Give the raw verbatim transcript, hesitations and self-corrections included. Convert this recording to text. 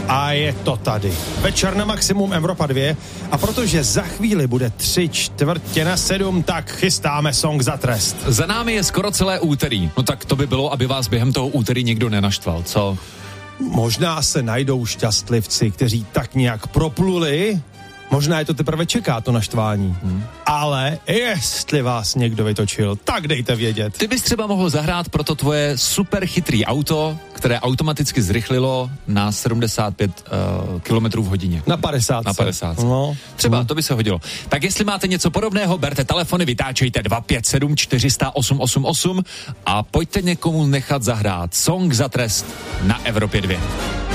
A je to tady. Večer na Maximum Evropa dva a protože za chvíli bude tři čtvrtě na sedm, tak chystáme song za trest. Za námi je skoro celé úterý. No tak to by bylo, aby vás během toho úterý nikdo nenaštval, co? Možná se najdou šťastlivci, kteří tak nějak propluli. Možná je to teprve čeká, to naštvání. Hmm. Ale jestli vás někdo vytočil, tak dejte vědět. Ty bys třeba mohl zahrát pro to tvoje super chytrý auto, které automaticky zrychlilo na sedmdesát pět uh, kilometrů v hodině. Na padesát. Na padesát. No. Třeba, no. To by se hodilo. Tak jestli máte něco podobného, berte telefony, vytáčejte dva pět sedm čtyři nula osm osm osm a pojďte někomu nechat zahrát song za trest na Evropě dva.